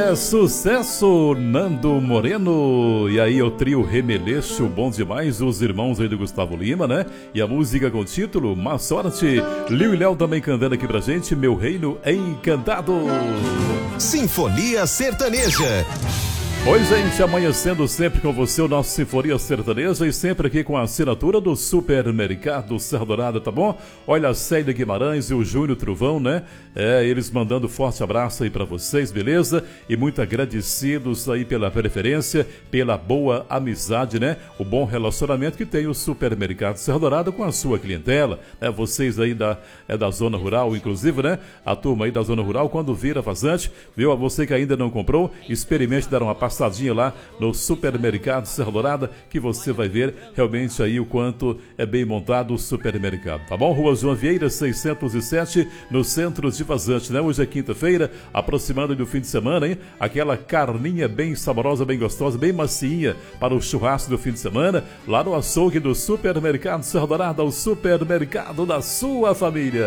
É sucesso, Nando Moreno. E aí o trio Remeleixo, bom demais. Os irmãos aí do Gustavo Lima, né? E a música com o título Má Sorte. Liu e Léo também cantando aqui pra gente, Meu Reino Encantado. Sinfonia Sertaneja. Oi, gente, amanhecendo sempre com você, o nosso Sinfonia Sertaneja, e sempre aqui com a assinatura do Supermercado Serra Dourada, tá bom? Olha, a Célia Guimarães e o Júnior Truvão, né? Eles mandando forte abraço aí pra vocês, beleza? E muito agradecidos aí pela preferência, pela boa amizade, né? O bom relacionamento que tem o Supermercado Serra Dourada com a sua clientela, né? Vocês aí da Zona Rural, inclusive, né? A turma aí da Zona Rural, quando vira vazante, viu? A você que ainda não comprou, experimente dar uma passadinha lá no Supermercado Serra Dourada, que você vai ver realmente aí o quanto é bem montado o supermercado, tá bom? Rua João Vieira, 607, no centro de Vazante, né? Hoje é quinta-feira, aproximando do fim de semana, hein? Aquela carninha bem saborosa, bem gostosa, bem macinha para o churrasco do fim de semana, lá no açougue do Supermercado Serra Dourada, o supermercado da sua família.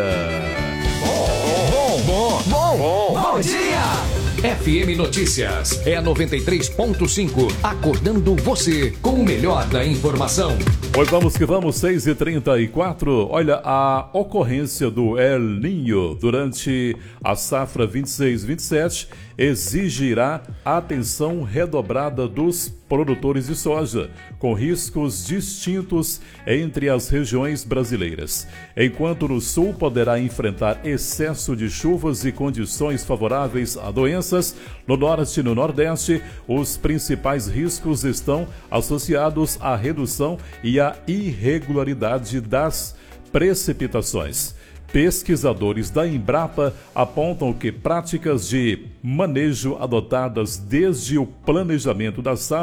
Bom dia! FM Notícias é a 93.5, acordando você com o melhor da informação. Pois vamos que vamos, 6h34. Olha, a ocorrência do El Niño durante a safra 26-27 exigirá atenção redobrada dos produtores de soja, com riscos distintos entre as regiões brasileiras. Enquanto no sul poderá enfrentar excesso de chuvas e condições favoráveis a doenças, no norte e no nordeste, os principais riscos estão associados à redução e à irregularidade das precipitações. Pesquisadores da Embrapa apontam que práticas de manejo adotadas desde o planejamento da safra